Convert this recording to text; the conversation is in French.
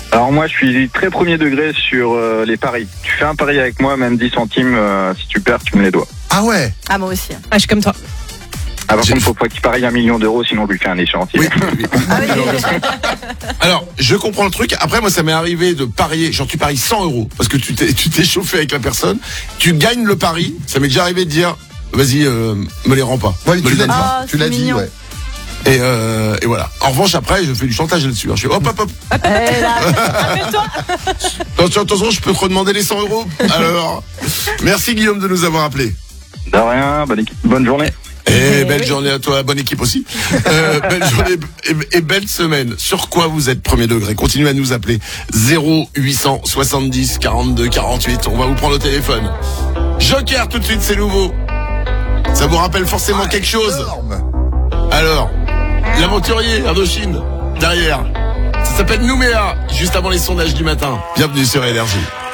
Alors moi, je suis très premier degré sur les paris. Tu fais un pari avec moi, même 10 centimes, si tu perds, tu me les dois. Ah ouais. Ah, moi aussi. Ah, je suis comme toi. Ah, par contre, faut pas qu'il parie 1 million d'euros, sinon je lui fais un échéancier. Oui. Ah oui. Alors, je comprends le truc. Après, moi, ça m'est arrivé de parier. Genre, tu paries 100 euros parce que tu t'es chauffé avec la personne. Tu gagnes le pari. Ça m'est déjà arrivé de dire, vas-y, me les rends pas. Ouais, Me tu les l'as donne dit. pas. Ah, Tu l'as c'est dit, mignon. ouais. Et voilà. En revanche, après, je fais du chantage là-dessus. Je fais hop. Eh là, Attention, je peux te redemander les 100 euros. Alors, merci Guillaume de nous avoir appelés. De rien, bonne journée. Et belle journée à toi, bonne équipe aussi. Belle journée et belle semaine. Sur quoi vous êtes premier degré? Continuez à nous appeler 0870 42 48. On va vous prendre au téléphone. Joker tout de suite, c'est nouveau. Ça vous rappelle forcément quelque chose? Énorme. Alors, l'aventurier Indochine derrière. Ça s'appelle Nouméa, juste avant les sondages du matin. Bienvenue sur Énergie.